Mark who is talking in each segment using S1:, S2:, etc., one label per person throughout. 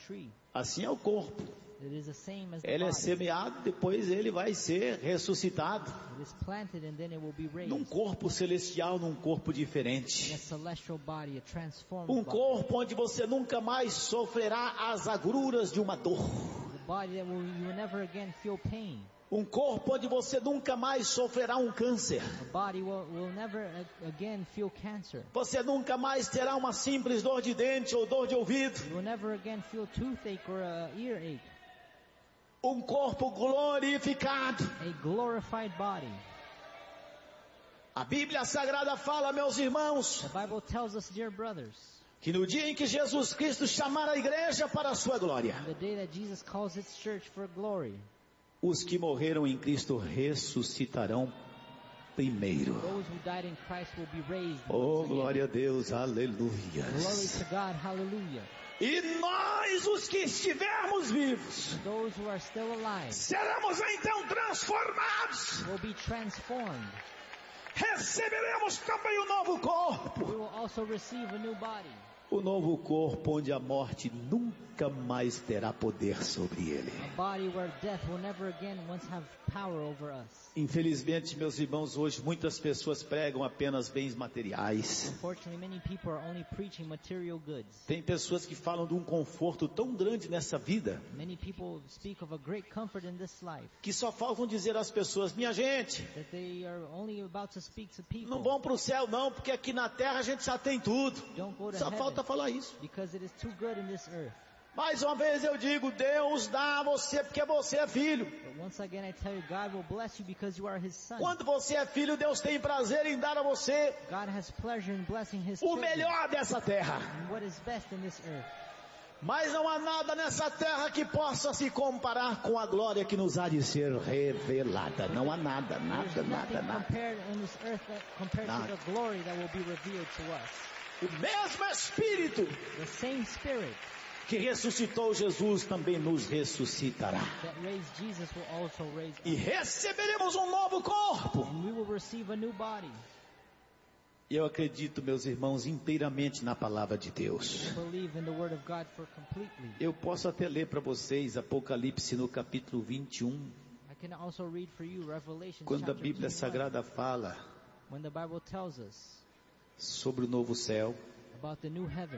S1: tree.
S2: Assim é o corpo.
S1: It is the same as the
S2: Ele é
S1: body.
S2: semeado, depois ele vai ser ressuscitado.
S1: It is planted and then it will be raised.
S2: Num corpo celestial, num corpo
S1: In a
S2: diferente.
S1: celestial body, a transformed
S2: Um
S1: body.
S2: corpo onde você nunca mais sofrerá as agruras de uma dor.
S1: The body that you will never again feel pain.
S2: Um corpo onde você nunca mais sofrerá um câncer.
S1: A body will never again feel cancer.
S2: Você nunca mais terá uma simples dor de dente ou dor de ouvido.
S1: You will never again feel toothache or a earache.
S2: Um corpo glorificado.
S1: A glorified body.
S2: A Bíblia Sagrada fala, meus irmãos,
S1: The Bible tells us, dear brothers,
S2: que no dia em que Jesus Cristo chamar a igreja para a sua glória,
S1: the day that Jesus calls His church for glory,
S2: os que morreram em Cristo ressuscitarão primeiro.
S1: those who died in Christ will be raised.
S2: Oh,
S1: once again.
S2: glória a Deus,
S1: Glory
S2: aleluia.
S1: to God, hallelujah.
S2: E nós, os que estivermos vivos,
S1: Those who are still alive
S2: seremos então transformados.
S1: will be transformed.
S2: Receberemos também o novo corpo.
S1: We will also receive a new body.
S2: O novo corpo onde a morte nunca mais terá poder sobre ele.
S1: A body where death will never again once have power over us.
S2: Infelizmente, meus irmãos, hoje muitas pessoas pregam apenas bens materiais.
S1: Unfortunately, many people are only preaching material goods.
S2: Tem pessoas que falam de um conforto tão grande nessa vida,
S1: Many people speak of a great comfort in this life,
S2: que só faltam dizer às pessoas, minha gente,
S1: that they are only about to speak to people.
S2: não vão para o céu não, porque aqui na terra a gente já tem tudo.
S1: Don't go to
S2: Só
S1: heaven
S2: falta falar isso.
S1: because it is too good in this earth.
S2: Mais uma vez eu digo, Deus dá a você porque você é filho.
S1: But once again I tell you, God will bless you because you are His son.
S2: Quando você é filho, Deus tem prazer em dar a você
S1: God has pleasure in blessing His
S2: o
S1: children
S2: melhor dessa terra.
S1: and what is best in this earth.
S2: Mas não há nada nessa terra que possa se comparar com a glória que nos há de ser revelada. Não há nada,
S1: There's
S2: nada,
S1: nothing
S2: nada, nada.
S1: compared in this earth that compared
S2: Nada.
S1: to the glory that will be revealed to us.
S2: O mesmo Espírito
S1: The same Spirit
S2: que ressuscitou Jesus também nos ressuscitará.
S1: that raised Jesus will also raise
S2: E
S1: us.
S2: receberemos um novo corpo.
S1: And we will receive a new body.
S2: E eu acredito, meus irmãos, inteiramente na palavra de Deus.
S1: Believe in the Word of God for completely.
S2: Eu posso até ler para vocês Apocalipse no capítulo 21,
S1: I can also read for you Revelation
S2: quando a
S1: chapter
S2: Bíblia
S1: 21,
S2: Sagrada fala
S1: when the Bible tells us
S2: sobre o novo céu.
S1: about the new heaven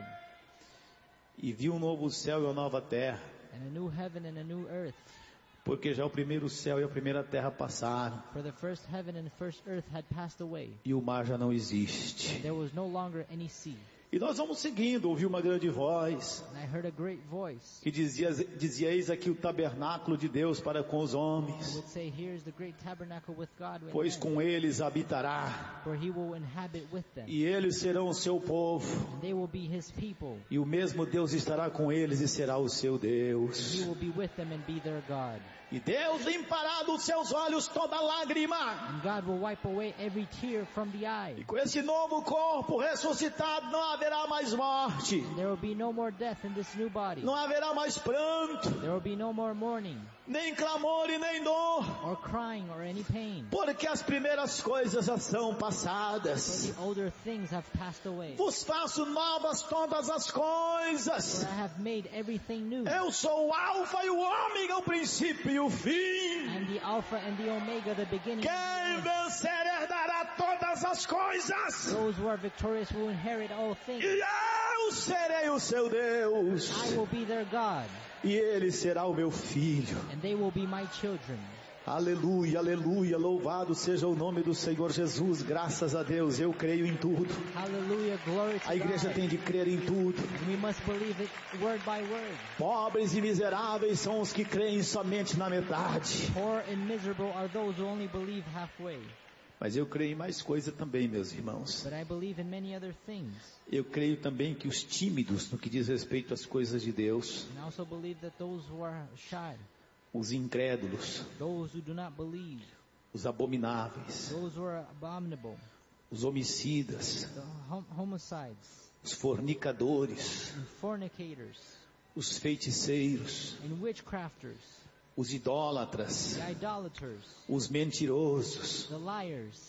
S2: E viu um novo céu e uma nova terra,
S1: and a new heaven and a new earth.
S2: porque já o primeiro céu e a primeira terra passaram,
S1: For the first heaven and the first earth had passed away.
S2: e o mar já não existe.
S1: There was no longer any sea.
S2: E nós vamos seguindo, ouvi uma grande voz,
S1: And I heard a great voice.
S2: que dizia, eis aqui o tabernáculo de Deus para com os
S1: It
S2: homens,
S1: would say, here is the great tabernacle with God with
S2: pois
S1: men,
S2: com eles habitará,
S1: for He will inhabit with them.
S2: e eles serão o seu povo,
S1: And they will be His people.
S2: e o mesmo Deus estará com eles e será o seu Deus.
S1: He will be with them and be their God.
S2: E Deus limpará dos seus olhos toda lágrima.
S1: And God will wipe away every tear from the
S2: E
S1: eye.
S2: com esse novo corpo ressuscitado não haverá mais morte,
S1: There will be no more death in this new body.
S2: não haverá mais pranto,
S1: There will be no more mourning
S2: nem clamor e nem dor,
S1: or crying or any pain.
S2: porque as primeiras coisas já são
S1: For
S2: passadas.
S1: the older things have passed away.
S2: Vos faço novas todas as
S1: For
S2: coisas.
S1: I have made everything new.
S2: Eu sou o alfa e o ômega, o princípio e o fim.
S1: And the Alpha and the Omega, the beginning
S2: Quem
S1: and the end.
S2: vencer herdará todas as coisas.
S1: Those who are victorious will inherit all things.
S2: E eu serei o seu Deus.
S1: I will be their God,
S2: E ele será o meu filho.
S1: and they will be my children.
S2: Aleluia, aleluia, louvado seja o nome do Senhor Jesus, graças a Deus, eu creio em tudo.
S1: Hallelujah, glory to
S2: A igreja
S1: God.
S2: tem de crer em tudo.
S1: And we must believe it word by word.
S2: Pobres e miseráveis são os que creem somente na metade.
S1: Poor and miserable are those who only believe halfway.
S2: Mas eu creio em mais coisa também, meus irmãos.
S1: But I believe in many other things.
S2: Eu creio também que os tímidos, no que diz respeito às coisas de Deus,
S1: And I also believe that those who are shy,
S2: os incrédulos,
S1: those who do not believe,
S2: os abomináveis,
S1: those who are abominable,
S2: os homicidas,
S1: the homicides,
S2: os fornicadores,
S1: and fornicators,
S2: os feiticeiros,
S1: and witchcrafters,
S2: os idólatras,
S1: the idolaters,
S2: os mentirosos,
S1: the liars,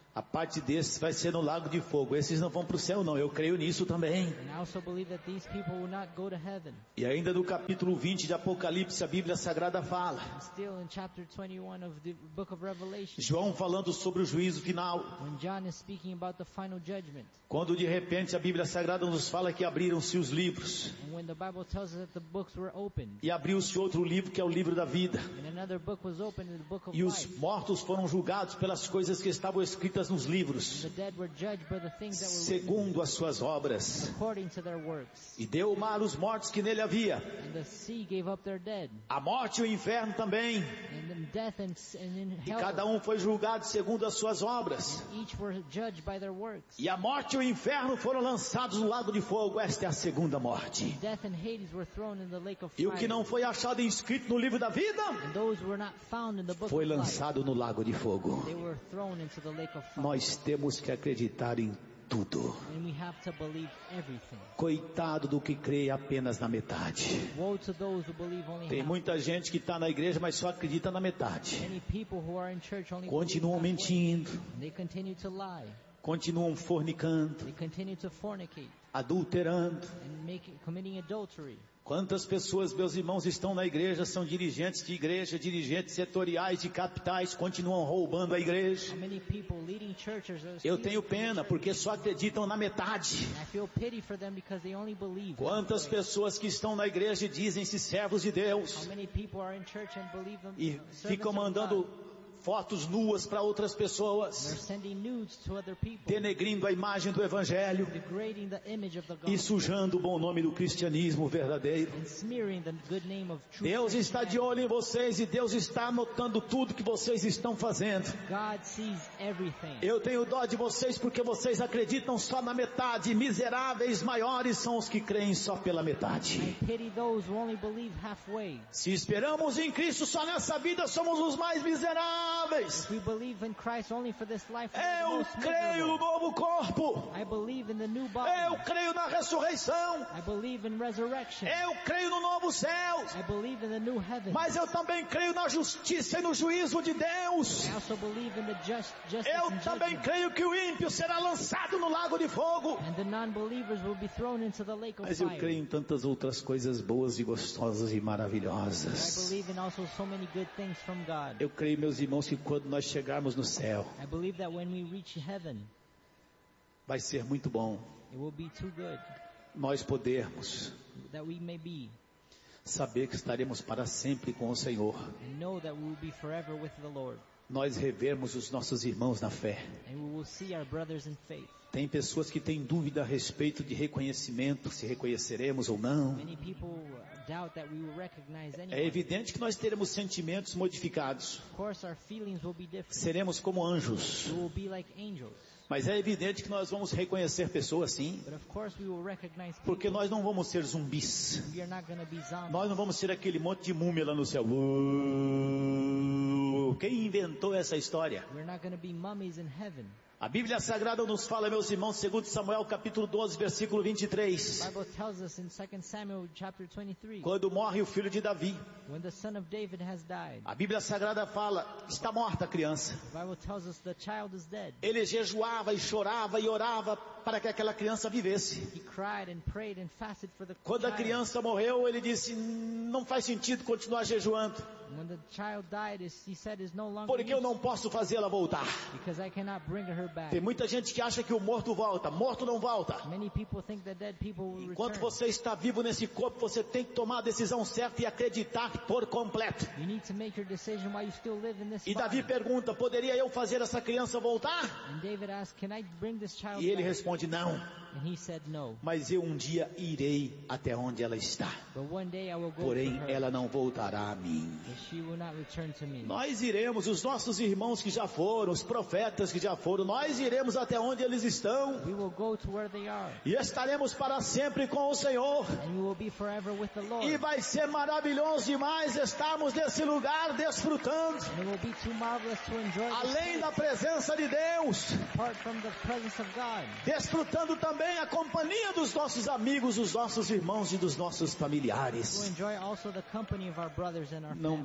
S2: A parte desses vai ser no lago de fogo. Esses não vão para o céu não, eu creio nisso também.
S1: And I also believe that these people will not go to heaven.
S2: E ainda no capítulo 20 de Apocalipse, a Bíblia Sagrada fala.
S1: And still in chapter 21 of the book of Revelation,
S2: João falando sobre o juízo final.
S1: when John is speaking about the final judgment,
S2: Quando de repente a Bíblia Sagrada nos fala que abriram-se os livros.
S1: and when the Bible tells us that the books were opened,
S2: E abriu-se outro livro que é o livro da vida.
S1: and another book was opened, the book of
S2: E os
S1: life.
S2: mortos foram julgados pelas coisas que estavam escritas nos livros,
S1: The dead were judged by the things that were written
S2: segundo as suas obras.
S1: according to their works.
S2: E deu o mar os mortos que nele havia.
S1: And the sea gave up their dead,
S2: A morte e o inferno também.
S1: and then death and in
S2: E
S1: hell.
S2: cada um foi julgado segundo as suas obras.
S1: Each were judged by their works.
S2: E a morte e o inferno foram lançados no lago de fogo. Esta é a segunda morte.
S1: Death and Hades were thrown in the lake of
S2: E o
S1: fire.
S2: que não foi achado inscrito no livro da vida,
S1: And those were not found in the book
S2: foi
S1: of life.
S2: lançado no lago de fogo.
S1: They were thrown into the lake of fire.
S2: Nós temos que acreditar em tudo.
S1: And we have to believe everything.
S2: Coitado do que crê apenas na metade.
S1: Woe to those who believe only
S2: Tem
S1: half.
S2: muita gente que está na igreja, mas só acredita na metade.
S1: Many people who are in church only
S2: Continuam
S1: believe halfway.
S2: mentindo,
S1: And they continue to lie.
S2: continuam fornicando,
S1: They continue to fornicate
S2: adulterando.
S1: and committing adultery.
S2: Quantas pessoas, meus irmãos, estão na igreja, são dirigentes de igreja, dirigentes setoriais de capitais, continuam roubando a igreja.
S1: How many people leading churches are
S2: Eu
S1: stealing
S2: tenho
S1: from the
S2: pena,
S1: church?
S2: porque só acreditam na metade.
S1: I feel pity for them because they only believe
S2: Quantas
S1: halfway.
S2: pessoas que estão na igreja e dizem-se servos de
S1: How
S2: Deus
S1: many people are in church and believe them
S2: e
S1: servants
S2: ficam
S1: of
S2: mandando
S1: God?
S2: fotos nuas para outras
S1: They're
S2: pessoas,
S1: sending nudes to other people,
S2: denegrindo a imagem do evangelho
S1: degrading the image of the
S2: e
S1: gospel,
S2: sujando o bom nome do cristianismo verdadeiro.
S1: and smearing the good name of true
S2: Deus está de
S1: Christianity.
S2: olho em vocês e Deus está anotando tudo que vocês estão fazendo.
S1: God sees everything.
S2: Eu tenho dó de vocês porque vocês acreditam só na metade. Miseráveis maiores são os que creem só pela metade.
S1: I pity those who only believe halfway.
S2: Se esperamos em Cristo só nessa vida, somos os mais miseráveis.
S1: If we believe in Christ only for this life, we are the
S2: Eu
S1: most
S2: creio no
S1: miserable.
S2: novo corpo.
S1: I believe in the new body.
S2: Eu creio na ressurreição.
S1: I believe in resurrection.
S2: Eu creio no novo céu.
S1: I believe in the new heaven.
S2: Mas eu também creio na justiça e no juízo de Deus.
S1: I also believe in the justice
S2: Eu
S1: and
S2: também
S1: judgment.
S2: creio que o ímpio será lançado no lago de fogo.
S1: And the non-believers will be thrown into the lake of
S2: Mas eu
S1: fire.
S2: creio em tantas outras coisas boas e gostosas e
S1: I
S2: maravilhosas.
S1: believe in also so many good things from God.
S2: Eu creio, meus irmãos, que quando nós chegarmos no céu,
S1: I believe that when we reach heaven,
S2: vai ser muito bom
S1: it will be too good
S2: nós podermos
S1: that we may be
S2: saber que estaremos para sempre com o Senhor.
S1: and know that we will be forever with the Lord.
S2: Nós revermos os nossos irmãos na fé.
S1: And we will see our brothers in faith.
S2: Tem pessoas que têm dúvida a respeito de reconhecimento, se reconheceremos ou não.
S1: Many people doubt that we will recognize
S2: É
S1: anyone.
S2: evidente que nós teremos sentimentos modificados.
S1: Of course, our feelings will be different.
S2: Seremos como anjos.
S1: We will be like angels.
S2: Mas é evidente que nós vamos reconhecer pessoas sim.
S1: But of course, we will recognize people.
S2: Porque nós não vamos ser zumbis.
S1: We are not going to be zombies.
S2: Nós não vamos ser aquele monte de múmia lá no céu. Quem inventou essa história?
S1: We're not going to be mummies in heaven.
S2: A Bíblia Sagrada nos fala, meus irmãos, segundo Samuel capítulo 12, versículo 23.
S1: The Bible tells us in 2 Samuel chapter 23,
S2: Quando morre o filho de Davi,
S1: when the son of David has died,
S2: a Bíblia Sagrada fala, está morta a criança.
S1: the Bible tells us the child is dead.
S2: Ele jejuava e chorava e orava para que aquela criança vivesse.
S1: He cried and prayed and fasted for the
S2: Quando a
S1: child.
S2: criança morreu, ele disse, não faz sentido continuar jejuando,
S1: When the child died, he said is no longer
S2: porque eu
S1: useful
S2: não posso fazê-la voltar.
S1: because I cannot bring her back.
S2: Tem muita gente que acha que o morto volta. Morto não volta.
S1: Many people think that dead people will
S2: Enquanto
S1: return.
S2: você está vivo nesse corpo, você tem que tomar a decisão certa e acreditar por completo.
S1: You need to make your decision while you still live in this
S2: E Davi
S1: body.
S2: pergunta, poderia eu fazer essa criança voltar?
S1: And David asked, can I bring this child
S2: E ele
S1: back?
S2: responde, não.
S1: And he said no.
S2: Mas eu um dia irei até onde ela está.
S1: But one day I will go
S2: Porém,
S1: to her,
S2: ela não voltará a mim.
S1: but she will not return to me.
S2: Nós iremos, os nossos irmãos que já foram, os profetas que já foram, nós iremos até onde eles estão.
S1: We will go to where they are.
S2: E estaremos para sempre com o Senhor.
S1: And we will be forever with the Lord.
S2: E vai ser maravilhoso demais estarmos nesse lugar desfrutando.
S1: And it will be too marvelous to enjoy this
S2: Além da
S1: place,
S2: presença de Deus,
S1: apart from the presence of God.
S2: desfrutando também a companhia dos nossos amigos, dos nossos irmãos e dos nossos
S1: To
S2: familiares.
S1: enjoy also the company of our brothers and our
S2: Não
S1: family.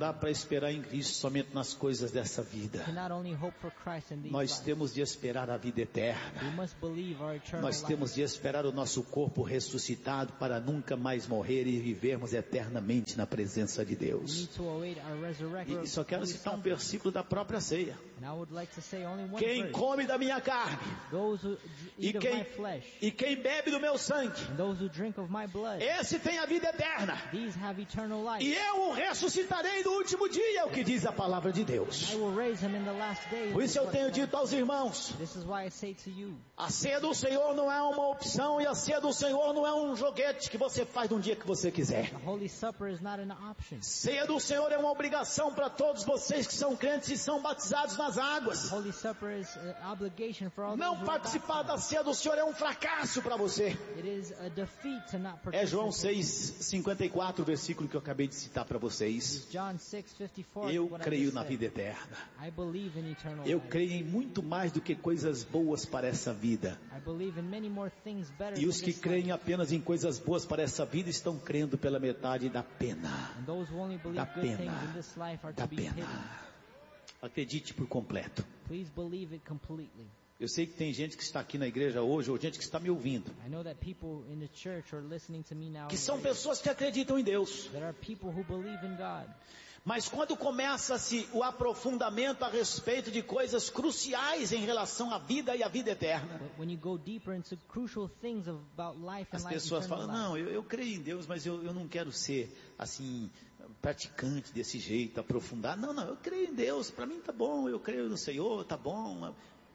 S2: dá para esperar em Cristo somente nas coisas dessa vida.
S1: Cannot only hope for Christ in these
S2: Nós
S1: lives.
S2: temos de esperar a vida eterna.
S1: We must believe our eternal
S2: Nós temos
S1: life.
S2: de esperar o nosso corpo ressuscitado para nunca mais morrer e vivermos eternamente na presença de
S1: We
S2: Deus.
S1: need to await our resurrection.
S2: E só quero citar um versículo da própria ceia.
S1: And I would like to say only one
S2: Quem
S1: verse.
S2: come da minha carne
S1: Those who
S2: e
S1: eat of
S2: quem,
S1: my flesh
S2: e quem bebe do meu sangue,
S1: and those who drink of my blood,
S2: esse tem a vida eterna.
S1: these have eternal life.
S2: E eu o ressuscitarei no último dia, é o que diz a palavra de Deus.
S1: I will raise him in the last day.
S2: Por isso eu tenho dito aos irmãos,
S1: This is why I say to you,
S2: a ceia do Senhor não é uma opção e a ceia do Senhor não é um joguete que você faz no dia que você quiser.
S1: the Holy Supper is not an option.
S2: Ceia do Senhor é uma obrigação para todos vocês que são crentes e são batizados nas águas.
S1: Holy Supper is an obligation for all
S2: Não
S1: those who are
S2: participar da
S1: baptized.
S2: ceia do Senhor é um fracasso para você.
S1: It is a defeat to not
S2: É João
S1: participate.
S2: 6:54, o versículo que eu acabei de citar para vocês.
S1: John 6:54.
S2: Eu
S1: what I
S2: creio
S1: just
S2: na
S1: said.
S2: vida eterna.
S1: I believe in eternal
S2: Eu
S1: life.
S2: creio em muito mais do que coisas boas para essa vida.
S1: I believe in many more things better
S2: E os
S1: than
S2: que
S1: this
S2: creem
S1: life.
S2: apenas em coisas boas para essa vida estão crendo pela metade da pena.
S1: And those who only believe
S2: Da
S1: good
S2: pena.
S1: things in this life are
S2: Da
S1: to be pitied.
S2: pena. Acredite por completo.
S1: Please believe it completely.
S2: Eu sei que tem gente que está aqui na igreja hoje, ou gente que está me ouvindo,
S1: I know that people in the church are listening to me now.
S2: que são pessoas que acreditam em Deus.
S1: There are people who believe in God.
S2: Mas quando começa-se o aprofundamento a respeito de coisas cruciais em relação à vida e à vida eterna,
S1: But when you go deeper into crucial things about life and
S2: as
S1: life
S2: pessoas
S1: eternal
S2: falam,
S1: life,
S2: não, eu creio em Deus, mas eu não quero ser assim, praticante desse jeito, aprofundar. Não, eu creio em Deus, para mim tá bom, eu creio no Senhor, tá bom.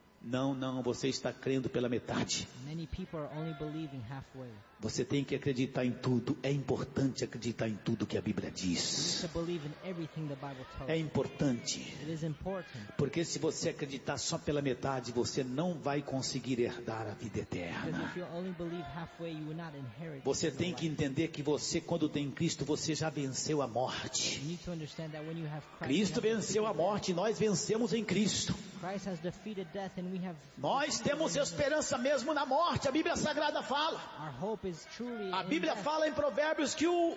S2: Não, você está crendo pela metade.
S1: many people are only believing halfway.
S2: Você tem que acreditar em tudo. É importante acreditar em tudo que a Bíblia
S1: You need
S2: diz.
S1: to believe in everything the Bible tells
S2: É
S1: us.
S2: importante.
S1: It is important.
S2: Porque se você acreditar só pela metade, você não vai conseguir herdar a vida
S1: Because
S2: eterna.
S1: if you only believe halfway, you will not inherit
S2: Você
S1: eternal
S2: tem que
S1: life.
S2: entender que você, quando tem Cristo, você já venceu a morte.
S1: You need to understand that when you have Christ,
S2: Cristo
S1: you have
S2: venceu a
S1: defeated
S2: morte e nós vencemos em Cristo.
S1: death. Christ has defeated death and we have
S2: Nós temos esperança mesmo na morte. A Bíblia Sagrada fala.
S1: our hope is truly
S2: A
S1: in
S2: Bíblia
S1: death.
S2: fala em Provérbios que o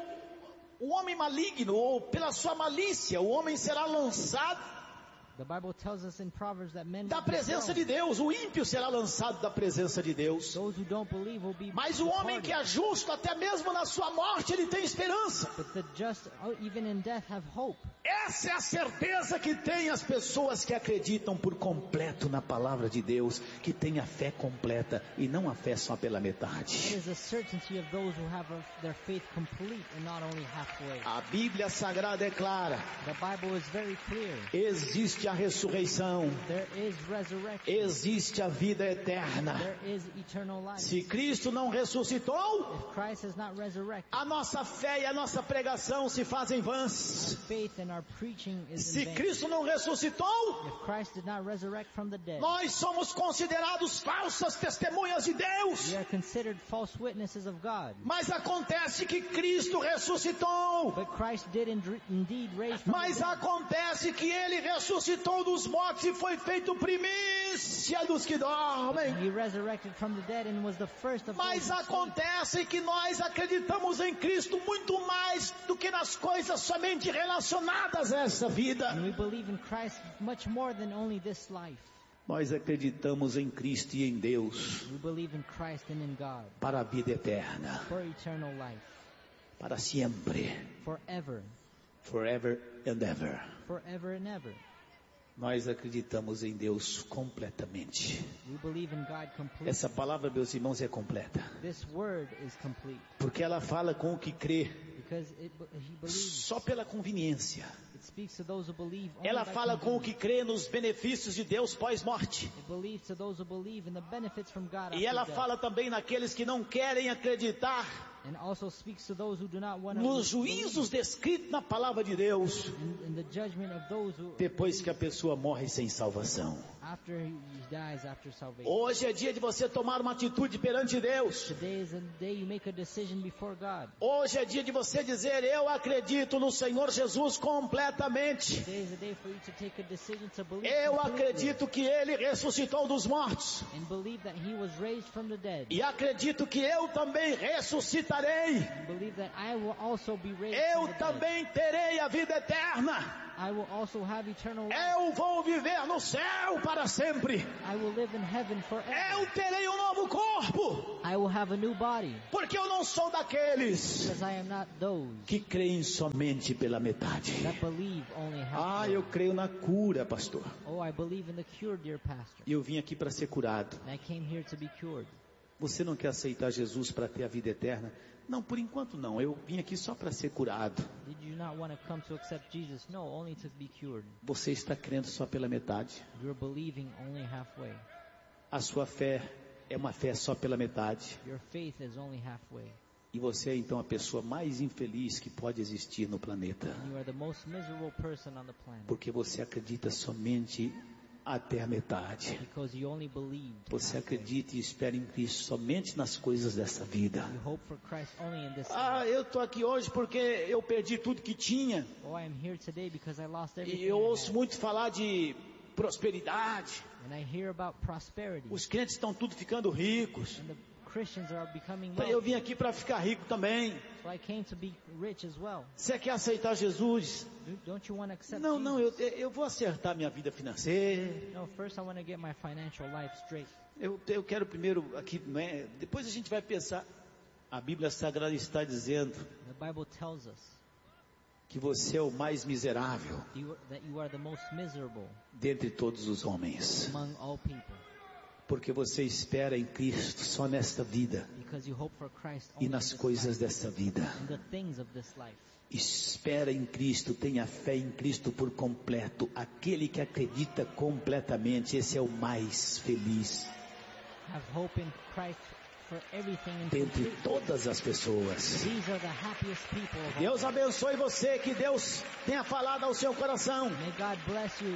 S2: homem maligno, ou pela sua malícia, o homem será lançado
S1: The Bible tells us in Proverbs that men
S2: da
S1: will be
S2: presença de
S1: thrown.
S2: Deus. O ímpio será lançado da presença de Deus.
S1: Those who don't believe will be
S2: Mas o homem que é
S1: departed.
S2: justo, até mesmo na sua morte, ele tem esperança.
S1: But the just, even in death, have hope.
S2: Essa é a certeza que tem as pessoas que acreditam por completo na palavra de Deus, que têm a fé completa e não a fé só pela
S1: It
S2: metade.
S1: is a certainty of those who have their faith complete and not only halfway.
S2: A Bíblia Sagrada é clara.
S1: The Bible is very clear.
S2: Existe a ressurreição.
S1: There is resurrection.
S2: Existe a vida eterna.
S1: There is eternal life.
S2: Se Cristo não ressuscitou,
S1: If Christ has not resurrected,
S2: a nossa fé e a nossa pregação se fazem vãs.
S1: faith and our preaching is
S2: Se
S1: in vain.
S2: Cristo não ressuscitou,
S1: If Christ did not resurrect from the dead,
S2: nós somos considerados falsas testemunhas de Deus.
S1: we are considered false witnesses of God.
S2: Mas acontece que Cristo ressuscitou.
S1: But Christ did indeed raise from
S2: Mas
S1: the dead.
S2: acontece que Ele ressuscitou dos mortos e foi feito primícia dos que dormem.
S1: He resurrected from the dead and was the first of
S2: Mas
S1: those who sleep.
S2: acontece que nós acreditamos em Cristo muito mais do que nas coisas somente relacionadas a essa vida.
S1: And we believe in Christ much more than only this life.
S2: Nós acreditamos em Cristo e em Deus
S1: We believe in Christ and in God
S2: para a vida eterna,
S1: for eternal life,
S2: para sempre,
S1: forever,
S2: forever and ever.
S1: forever and ever.
S2: Nós acreditamos em Deus completamente.
S1: We believe in God completely.
S2: Essa palavra, meus irmãos, é completa,
S1: This word is complete
S2: porque ela fala com o que crê,
S1: because he believes.
S2: só pela conveniência.
S1: It speaks to those who believe. Only
S2: Ela
S1: by
S2: fala com o
S1: convenience.
S2: que crê nos benefícios de Deus pós-morte.
S1: It believes to those who believe in the benefits from God.
S2: E
S1: after
S2: ela
S1: death.
S2: fala também naqueles que não querem acreditar
S1: And also speaks to those who do not want to
S2: nos juízos descritos na palavra de Deus,
S1: in the judgment of those who
S2: depois que a pessoa morre sem salvação.
S1: after he dies after salvation.
S2: Hoje é dia de você tomar uma atitude perante Deus.
S1: Today is a day you make a decision before God.
S2: Hoje é dia de você dizer, eu acredito no Senhor Jesus completamente. completamente.
S1: Today is a day for you to take a decision to believe
S2: Eu
S1: completely
S2: acredito que Ele ressuscitou dos mortos.
S1: and believe that He was raised from the dead.
S2: E acredito que eu também ressuscitarei.
S1: And believe that I will also be raised
S2: Eu
S1: from the dead.
S2: também terei a vida eterna.
S1: I will also have eternal life.
S2: Eu vou viver no céu para sempre.
S1: I will live in heaven forever.
S2: Eu terei um novo corpo.
S1: I will have a new body.
S2: Porque eu não sou daqueles
S1: Because I am not those
S2: que creem somente pela metade.
S1: that believe only half.
S2: Ah, eu creio na cura, pastor.
S1: Oh, I believe in the cure, dear pastor.
S2: E eu vim aqui para ser curado.
S1: And I came here to be cured.
S2: Você não quer aceitar Jesus para ter a vida eterna? Não, por enquanto não. Eu vim aqui só para ser curado.
S1: Did you not want to come to accept Jesus? No, only to be cured.
S2: Você está crendo só pela metade.
S1: You're believing only halfway.
S2: A sua fé é uma fé só pela metade.
S1: Your faith is only halfway.
S2: E você é então a pessoa mais infeliz que pode existir no planeta.
S1: And you are the most miserable person on the planet.
S2: Porque você acredita somente até a metade.
S1: Because you only believed
S2: Você
S1: halfway.
S2: acredita e espera em Cristo somente nas coisas dessa vida.
S1: You hope for Christ only in this
S2: Ah,
S1: life.
S2: eu estou aqui hoje porque eu perdi tudo que tinha.
S1: Oh, I am here today because I lost everything
S2: E eu
S1: I
S2: ouço
S1: had.
S2: muito falar de prosperidade.
S1: And I hear about prosperity.
S2: Os crentes estão tudo ficando ricos.
S1: And the Christians are becoming
S2: Então eu vim
S1: wealthy.
S2: aqui para ficar rico também.
S1: So I came to be rich as well.
S2: Você quer aceitar Jesus?
S1: Don't you want to accept
S2: Não, não,
S1: Jesus?
S2: eu vou acertar minha vida financeira.
S1: No, first I want to get my financial life straight.
S2: Eu quero primeiro aqui, não é? Depois a gente vai pensar. A Bíblia Sagrada está dizendo
S1: The Bible tells us
S2: que você é o mais miserável
S1: that you are the most miserable
S2: dentre todos os homens.
S1: among all people.
S2: Porque você espera em Cristo só nesta vida
S1: Because you hope for Christ
S2: e
S1: only in
S2: nas
S1: this
S2: coisas
S1: life,
S2: dessa vida.
S1: in the things of this life.
S2: Espera em Cristo, tenha fé em Cristo por completo. Aquele que acredita completamente, esse é o mais feliz
S1: Have hope in Christ for everything and
S2: dentre
S1: completely.
S2: todas as pessoas.
S1: These are the happiest people of all.
S2: Deus abençoe você, que Deus tenha falado ao seu coração.
S1: May God bless you.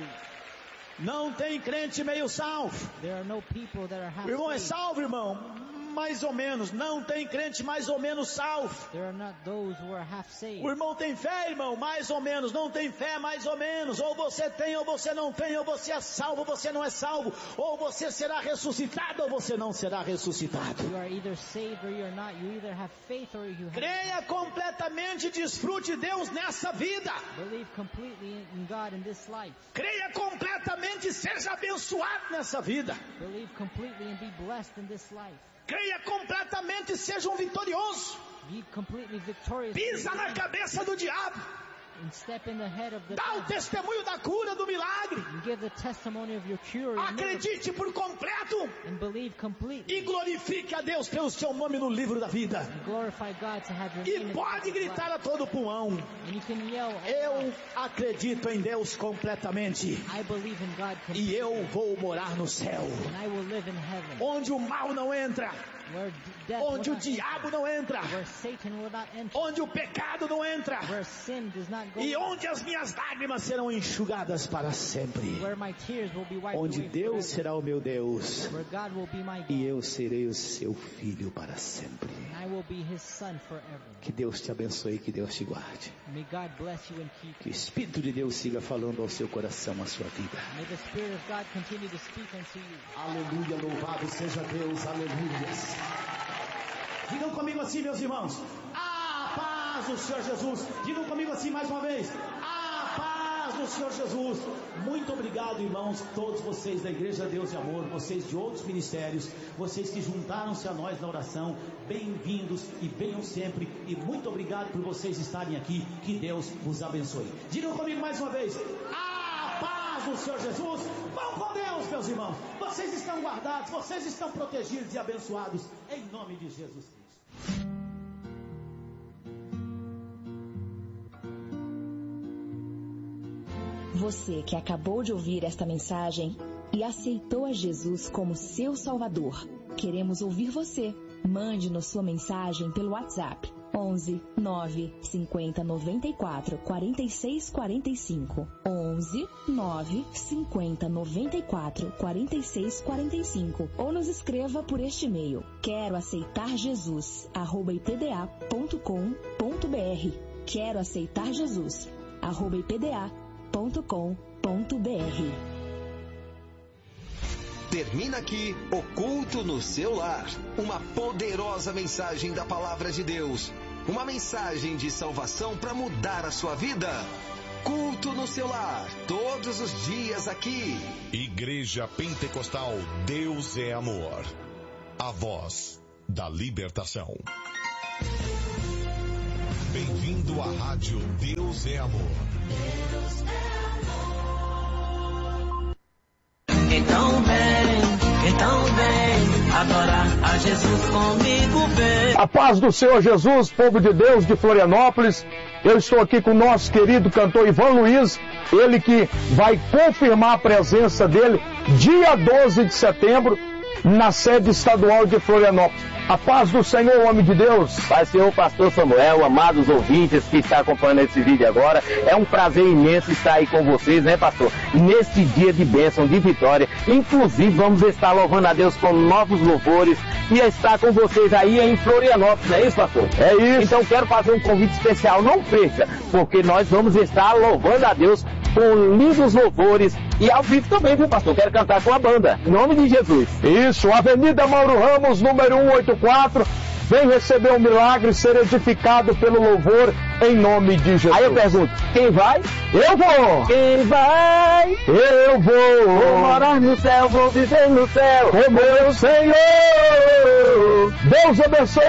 S2: Não tem crente meio salvo.
S1: There are no people that are half
S2: O irmão é
S1: saved.
S2: salvo, irmão? Mais ou menos. Não tem crente mais ou menos salvo.
S1: There are not those who are half saved.
S2: O irmão tem fé, irmão? Mais ou menos. Não tem fé, mais ou menos. Ou você tem, ou você não tem. Ou você é salvo, ou você não é salvo. Ou você será ressuscitado, ou você não será ressuscitado.
S1: You are either saved or you are not. You either have faith or you have
S2: Creia completamente e desfrute Deus nessa vida.
S1: believe completely in God in this life.
S2: Creia completamente e seja abençoado nessa vida.
S1: Believe completely and be blessed in this life.
S2: Creia completamente e seja um vitorioso.
S1: Be completely victorious.
S2: Pisa na cabeça do diabo.
S1: And step in the head of the
S2: Dá o
S1: devil.
S2: testemunho da cura, do milagre.
S1: And give the testimony of your cure. Your miracle,
S2: Acredite por completo
S1: and believe completely.
S2: e glorifique a Deus pelo seu nome no livro da vida.
S1: And glorify God to have your
S2: E
S1: name in
S2: pode
S1: the book of
S2: gritar
S1: life.
S2: a todo pulmão:
S1: And you can yell,
S2: eu acredito em Deus completamente
S1: I believe in God
S2: e
S1: completely.
S2: eu vou morar no céu,
S1: And I will live in heaven.
S2: onde o mal não entra,
S1: Where death
S2: onde
S1: will
S2: o
S1: not
S2: diabo não entra,
S1: enter. Where Satan will not enter.
S2: onde o pecado não entra,
S1: Where sin does not go.
S2: e onde as minhas lágrimas serão enxugadas para sempre,
S1: Where my tears will be wiped
S2: onde
S1: away
S2: Deus
S1: forever.
S2: será o meu Deus
S1: Where God will be my God.
S2: e eu serei o seu filho para sempre.
S1: And I will be his son forever.
S2: Que Deus te abençoe, que Deus te guarde.
S1: May God bless you and keep
S2: Que o
S1: you.
S2: Espírito de Deus siga falando ao seu coração, à sua vida.
S1: May the Spirit of God continue to speak unto you.
S2: Aleluia, louvado seja Deus, aleluia. Digam comigo assim, meus irmãos: a paz do Senhor Jesus. Digam comigo assim mais uma vez: a paz do Senhor Jesus. Muito obrigado, irmãos, todos vocês da Igreja Deus e Amor, vocês de outros ministérios, vocês que juntaram-se a nós na oração. Bem-vindos e venham sempre. E muito obrigado por vocês estarem aqui. Que Deus vos abençoe. Digam comigo mais uma vez: a paz do Senhor Jesus. Vão com Deus, meus irmãos. Vocês estão guardados, vocês estão protegidos e abençoados em nome de Jesus Cristo.
S3: Você que acabou de ouvir esta mensagem e aceitou a Jesus como seu Salvador, queremos ouvir você. Mande-nos sua mensagem pelo WhatsApp 11 9 50 94 46 45 11 9 50 94 46 45 ou nos escreva por este e-mail: quero aceitar Jesus @ipda.com.br. Quero aceitar Jesus
S4: Termina aqui o Culto no Seu Lar. Uma poderosa mensagem da Palavra de Deus. Uma mensagem de salvação para mudar a sua vida. Culto no Seu Lar, todos os dias aqui.
S5: Igreja Pentecostal Deus é Amor. A voz da libertação. Bem-vindo à rádio Deus é Amor. Deus é amor.
S6: Então vem, adorar a Jesus comigo, vem.
S7: A paz do Senhor Jesus, povo de Deus de Florianópolis. Eu estou aqui com o nosso querido cantor Ivan Luiz, ele que vai confirmar a presença dele dia 12 de setembro na sede estadual de Florianópolis. A paz do Senhor, homem de Deus.
S8: Pai Senhor, pastor Samuel, amados ouvintes que estão acompanhando esse vídeo agora, é um prazer imenso estar aí com vocês, né, pastor? Nesse dia de bênção, de vitória. Inclusive, vamos estar louvando a Deus com novos louvores e estar com vocês aí em Florianópolis, não é isso, pastor?
S7: É isso.
S8: Então, quero fazer um convite especial, não perca, porque nós vamos estar louvando a Deus com lindos louvores e ao vivo também, viu, pastor? Quero cantar com a banda, em nome de Jesus.
S7: Isso, Avenida Mauro Ramos, número 184. Vem receber um milagre, ser edificado pelo louvor, em nome de Jesus.
S8: Aí eu pergunto, quem vai?
S7: Eu vou!
S8: Quem vai?
S7: Eu vou!
S8: Vou morar no céu, vou viver no céu,
S7: o meu Senhor! Deus abençoe!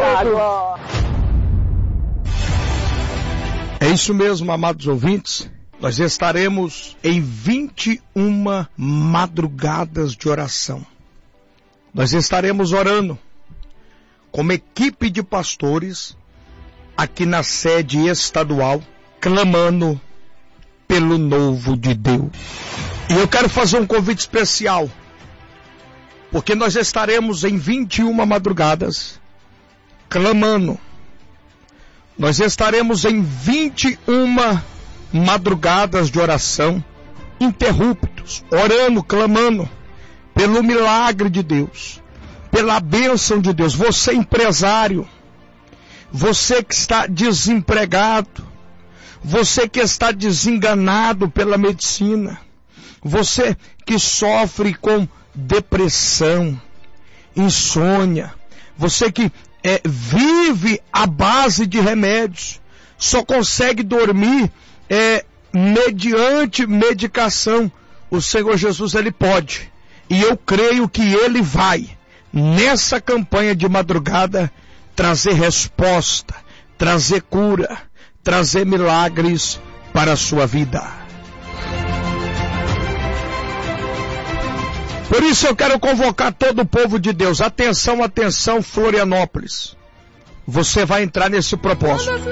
S7: É isso mesmo, amados ouvintes. Nós estaremos em 21 madrugadas de oração. Nós estaremos orando como equipe de pastores aqui na sede estadual, clamando pelo novo de Deus. E eu quero fazer um convite especial, porque nós estaremos em 21 madrugadas clamando. Nós estaremos em 21 madrugadas de oração, interruptos, orando, clamando pelo milagre de Deus, pela bênção de Deus. Você empresário, você que está desempregado, você que está desenganado pela medicina, você que sofre com depressão, insônia, você que vive à base de remédios, só consegue dormir mediante medicação. O Senhor Jesus, Ele pode, e eu creio que Ele vai, nessa campanha de madrugada, trazer resposta, trazer cura, trazer milagres para a sua vida. Por isso eu quero convocar todo o povo de Deus. Atenção, atenção, Florianópolis. Você vai entrar nesse propósito.